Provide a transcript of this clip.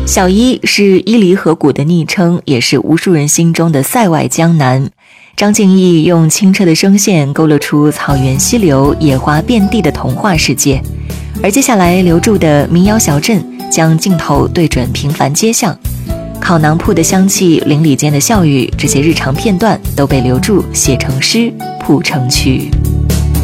小伊是伊犁河谷的昵称，也是无数人心中的塞外江南。张敬义用清澈的声线勾勒出草原溪流、野花遍地的童话世界，而接下来留住的民谣小镇将镜头对准平凡街巷，烤馕铺的香气、邻里间的笑语，这些日常片段都被留住，写成诗，谱成曲。